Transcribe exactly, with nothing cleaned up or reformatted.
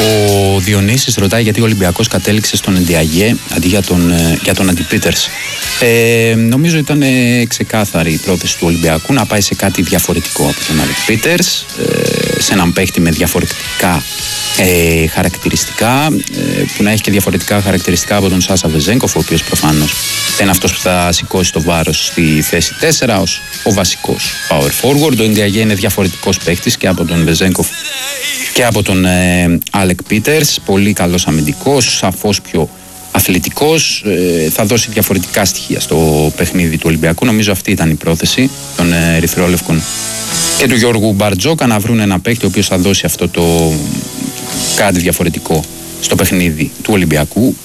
Ο Διονύσης ρωτάει γιατί ο Ολυμπιακός κατέληξε στον Εντιαγέ αντί για τον, για τον Αντι Πίτερς. Ε, νομίζω ήταν ε, ξεκάθαρη η πρόθεση του Ολυμπιακού να πάει σε κάτι διαφορετικό από τον Αντι Πίτερς, ε, σε έναν παίχτη με διαφορετικά ε, χαρακτηριστικά, ε, που να έχει και διαφορετικά χαρακτηριστικά από τον Σάσα Βεζένκοφ, ο οποίος προφανώς είναι αυτός που θα σηκώσει το βάρος στη θέση τέσσερα ως ο βασικός power forward. Ο Εντιαγέ είναι διαφορετικός παίχτης και από τον Βεζένκοφ και από τον ε, Άλεκ Πίτερς, πολύ καλός αμυντικός, σαφώς πιο αθλητικός, ε, θα δώσει διαφορετικά στοιχεία στο παιχνίδι του Ολυμπιακού. Νομίζω αυτή ήταν η πρόθεση των ε, Ερυθρόλευκων και του Γιώργου Μπαρτζόκα, να βρουν ένα παίκτη ο οποίος θα δώσει αυτό το κάτι διαφορετικό στο παιχνίδι του Ολυμπιακού.